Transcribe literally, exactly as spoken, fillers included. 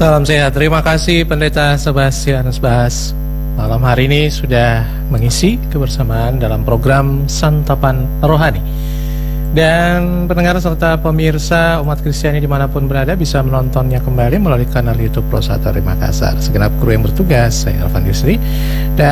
Salam sehat. Terima kasih Pendeta Sebastianus Bahas. Malam hari ini sudah mengisi kebersamaan dalam program Santapan Rohani. Dan pendengar serta pemirsa umat Kristiani dimanapun berada bisa menontonnya kembali melalui kanal YouTube Pro Satari Makassar. Segenap kru yang bertugas, saya Alvan Yusri. Dan